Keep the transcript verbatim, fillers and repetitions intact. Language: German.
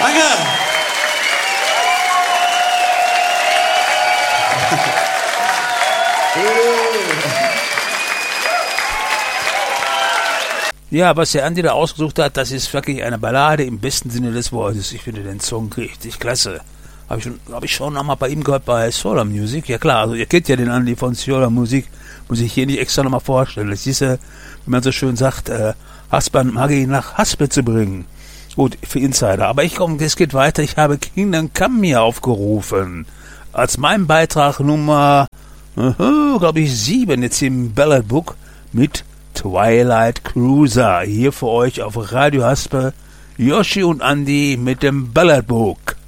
Danke. Ja, was der Andi da ausgesucht hat, das ist wirklich eine Ballade im besten Sinne des Wortes. Ich finde den Song richtig klasse. Habe ich schon, hab ich schon einmal bei ihm gehört bei Solar Music. Ja klar, also ihr kennt ja den Andi von Solar Music. Muss ich hier nicht extra nochmal vorstellen. Das ist ja, wie man so schön sagt, äh, Husband Maggie nach Haspe zu bringen. Gut, für Insider. Aber ich komme, es geht weiter. Ich habe Kingdom Come hier aufgerufen. Als mein Beitrag Nummer, uh, glaube ich, sieben jetzt im Ballad Book mit Twilight Cruiser. Hier für euch auf Radio Haspe, Yoshi und Andi mit dem Ballad Book.